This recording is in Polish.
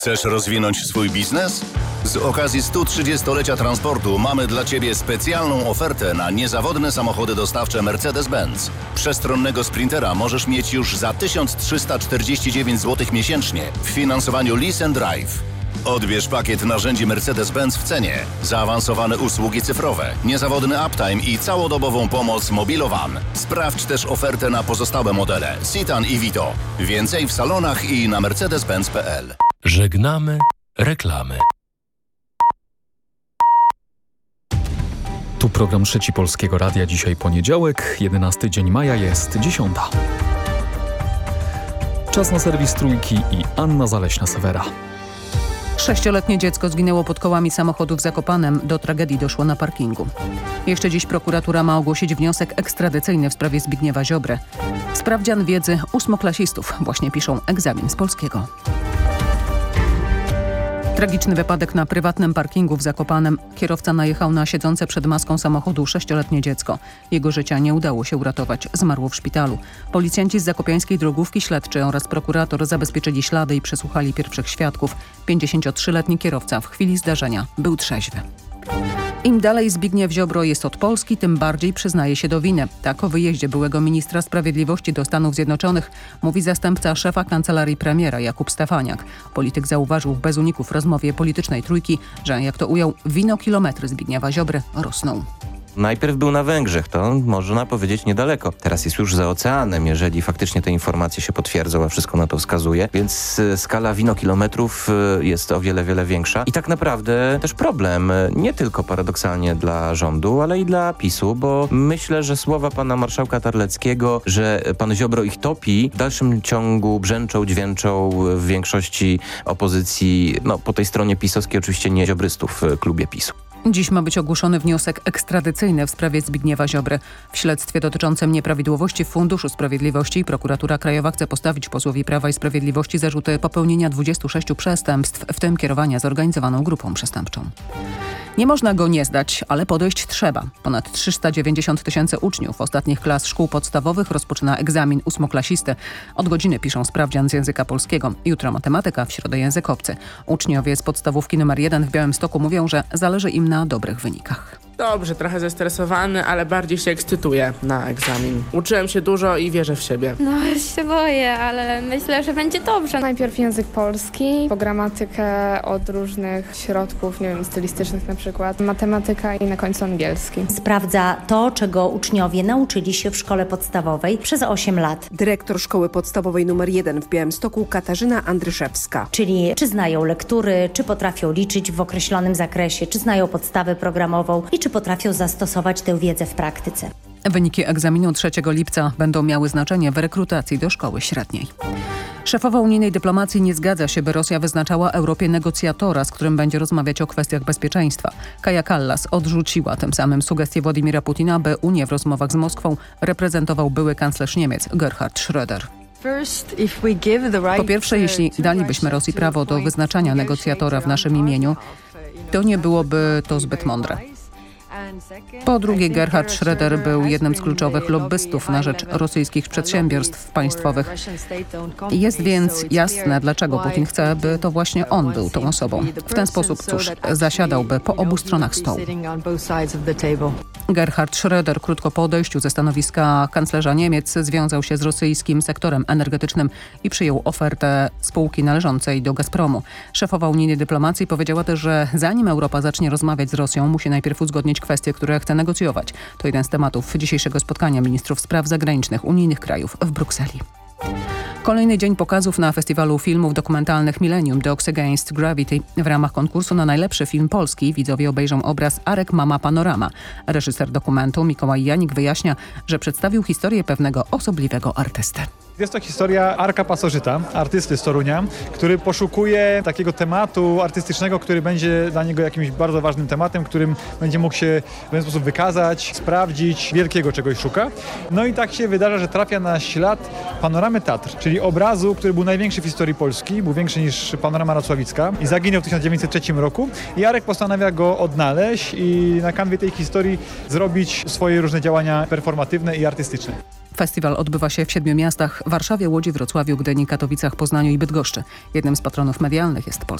Chcesz rozwinąć swój biznes? Z okazji 130-lecia transportu mamy dla Ciebie specjalną ofertę na niezawodne samochody dostawcze Mercedes-Benz. Przestronnego Sprintera możesz mieć już za 1349 zł miesięcznie w finansowaniu Lease and Drive. Odbierz pakiet narzędzi Mercedes-Benz w cenie, zaawansowane usługi cyfrowe, niezawodny uptime i całodobową pomoc Mobilowan. Sprawdź też ofertę na pozostałe modele Citan i Vito. Więcej w salonach i na mercedes-benz.pl. Żegnamy reklamy. Tu program Trzeci Polskiego Radia. Dzisiaj poniedziałek, 11 dzień maja, jest 10. Czas na serwis Trójki i Anna Zaleśna-Sewera. 6-letnie dziecko zginęło pod kołami samochodu w Zakopanem. Do tragedii doszło na parkingu. Jeszcze dziś prokuratura ma ogłosić wniosek ekstradycyjny w sprawie Zbigniewa Ziobry. Sprawdzian wiedzy 8-klasistów. Właśnie piszą egzamin z polskiego. Tragiczny wypadek na prywatnym parkingu w Zakopanem. Kierowca najechał na siedzące przed maską samochodu 6-letnie dziecko. Jego życia nie udało się uratować. Zmarło w szpitalu. Policjanci z zakopiańskiej drogówki, śledczy oraz prokurator zabezpieczyli ślady i przesłuchali pierwszych świadków. 53-letni kierowca w chwili zdarzenia był trzeźwy. Im dalej Zbigniew Ziobro jest od Polski, tym bardziej przyznaje się do winy. Tak o wyjeździe byłego ministra sprawiedliwości do Stanów Zjednoczonych mówi zastępca szefa kancelarii premiera Jakub Stefaniak. Polityk zauważył w bez uników rozmowie politycznej Trójki, że jak to ujął, winokilometry Zbigniewa Ziobry rosną. Najpierw był na Węgrzech, to można powiedzieć niedaleko. Teraz jest już za oceanem, jeżeli faktycznie te informacje się potwierdzą, a wszystko na to wskazuje. Więc skala winokilometrów jest o wiele, wiele większa. I tak naprawdę też problem, nie tylko paradoksalnie dla rządu, ale i dla PiS-u, bo myślę, że słowa pana marszałka Terleckiego, że pan Ziobro ich topi, w dalszym ciągu brzęczą, dźwięczą w większości opozycji, no po tej stronie pisowskiej, oczywiście nie ziobrystów w klubie PiS-u. Dziś ma być ogłoszony wniosek ekstradycyjny w sprawie Zbigniewa Ziobry. W śledztwie dotyczącym nieprawidłowości w Funduszu Sprawiedliwości prokuratura krajowa chce postawić posłowi Prawa i Sprawiedliwości zarzuty popełnienia 26 przestępstw, w tym kierowania zorganizowaną grupą przestępczą. Nie można go nie zdać, ale podejść trzeba. Ponad 390 000 uczniów ostatnich klas szkół podstawowych rozpoczyna egzamin 8-klasisty. Od godziny piszą sprawdzian z języka polskiego. Jutro matematyka, w środę język obcy. Uczniowie z podstawówki nr 1 w Białymstoku mówią, że zależy im na dobrych wynikach. Dobrze, trochę zestresowany, ale bardziej się ekscytuję na egzamin. Uczyłem się dużo i wierzę w siebie. No, się boję, ale myślę, że będzie dobrze. Najpierw język polski, po gramatykę od różnych środków, nie wiem, stylistycznych na przykład, matematyka i na końcu angielski. Sprawdza to, czego uczniowie nauczyli się w szkole podstawowej przez 8 lat. Dyrektor szkoły podstawowej nr 1 w Białymstoku Katarzyna Andryszewska. Czyli czy znają lektury, czy potrafią liczyć w określonym zakresie, czy znają podstawę programową i czy potrafią zastosować tę wiedzę w praktyce. Wyniki egzaminu 3 lipca będą miały znaczenie w rekrutacji do szkoły średniej. Szefowa unijnej dyplomacji nie zgadza się, by Rosja wyznaczała Europie negocjatora, z którym będzie rozmawiać o kwestiach bezpieczeństwa. Kaja Kallas odrzuciła tym samym sugestię Władimira Putina, by Unię w rozmowach z Moskwą reprezentował były kanclerz Niemiec Gerhard Schröder. Po pierwsze, jeśli dalibyśmy Rosji prawo do wyznaczania negocjatora w naszym imieniu, to nie byłoby to zbyt mądre. Po drugie, Gerhard Schröder był jednym z kluczowych lobbystów na rzecz rosyjskich przedsiębiorstw państwowych. Jest więc jasne, dlaczego Putin chce, by to właśnie on był tą osobą. W ten sposób, cóż, zasiadałby po obu stronach stołu. Gerhard Schröder krótko po odejściu ze stanowiska kanclerza Niemiec związał się z rosyjskim sektorem energetycznym i przyjął ofertę spółki należącej do Gazpromu. Szefowa unijnej dyplomacji powiedziała też, że zanim Europa zacznie rozmawiać z Rosją, musi najpierw uzgodnić kwestie, które chce negocjować. To jeden z tematów dzisiejszego spotkania ministrów spraw zagranicznych unijnych krajów w Brukseli. Kolejny dzień pokazów na festiwalu filmów dokumentalnych Millennium Dogs Against Gravity. W ramach konkursu na najlepszy film polski widzowie obejrzą obraz Arek Mama Panorama. Reżyser dokumentu Mikołaj Janik wyjaśnia, że przedstawił historię pewnego osobliwego artysty. Jest to historia Arka Pasożyta, artysty z Torunia, który poszukuje takiego tematu artystycznego, który będzie dla niego jakimś bardzo ważnym tematem, którym będzie mógł się w pewien sposób wykazać, sprawdzić, wielkiego czegoś szuka. No i tak się wydarza, że trafia na ślad panoramy Tatr, czyli obrazu, który był największy w historii Polski, był większy niż panorama racławicka i zaginął w 1903 roku. I Arek postanawia go odnaleźć i na kanwie tej historii zrobić swoje różne działania performatywne i artystyczne. Festiwal odbywa się w 7 miastach: Warszawie, Łodzi, Wrocławiu, Gdyni, Katowicach, Poznaniu i Bydgoszczy. Jednym z patronów medialnych jest Polska